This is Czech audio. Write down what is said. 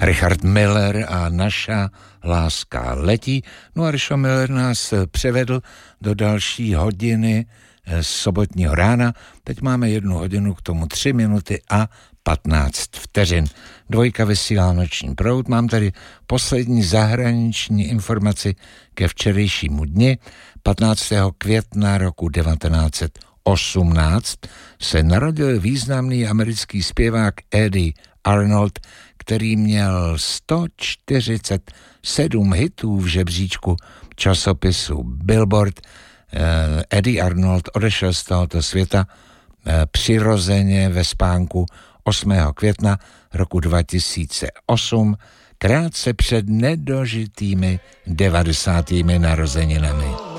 Richard Miller a Naša láska letí. No a Richard Miller nás převedl do další hodiny sobotního rána. Teď máme 1 hodinu, k tomu 3 minuty a 15 vteřin. Dvojka vysílá Noční proud. Mám tady poslední zahraniční informaci ke včerejšímu dni. 15. května roku 1918 se narodil významný americký zpěvák Eddie Arnold, který měl 147 hitů v žebříčku časopisu Billboard. Eddie Arnold odešel z tohoto světa přirozeně ve spánku 8. května roku 2008, krátce před nedožitými 90. narozeninami.